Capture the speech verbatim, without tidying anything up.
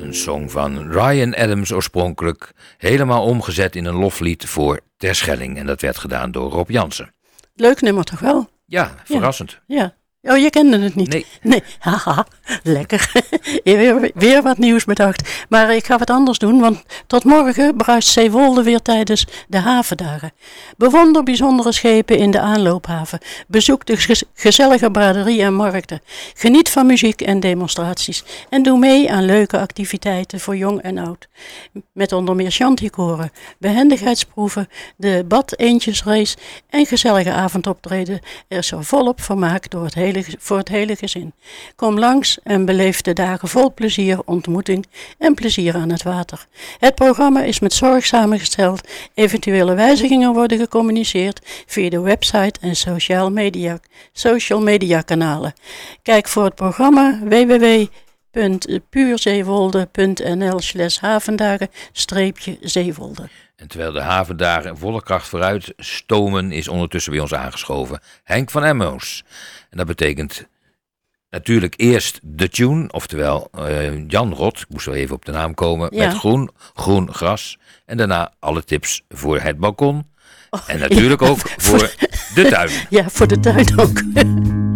Een song van Ryan Adams oorspronkelijk, helemaal omgezet in een loflied voor Terschelling. En dat werd gedaan door Rob Jansen. Leuk nummer toch wel? Ja, verrassend. Ja. ja. Oh, je kende het niet? Nee. Nee, haha, lekker. weer, weer wat nieuws bedacht. Maar ik ga wat anders doen, want tot morgen bruist Zeewolde weer tijdens de havendagen. Bewonder bijzondere schepen in de aanloophaven. Bezoek de gez- gezellige braderie en markten. Geniet van muziek en demonstraties. En doe mee aan leuke activiteiten voor jong en oud. Met onder meer chanticoren, behendigheidsproeven, de bad-eendjesrace en gezellige avondoptreden. Er is er volop vermaak door het hele voor het hele gezin. Kom langs en beleef de dagen vol plezier, ontmoeting en plezier aan het water. Het programma is met zorg samengesteld. Eventuele wijzigingen worden gecommuniceerd via de website en social media, social media kanalen. Kijk voor het programma w w w punt puurzeewolde punt n l slash havendagen streepje Zeewolde. En terwijl de havendagen volle kracht vooruit stomen, is ondertussen bij ons aangeschoven Henk van Emmoos. En dat betekent natuurlijk eerst de tune, oftewel uh, Jan Rot, ik moest wel even op de naam komen, ja. met groen, groen gras. En daarna alle tips voor het balkon. Oh, en natuurlijk ja, ook voor, voor de tuin. Ja, voor de tuin ook.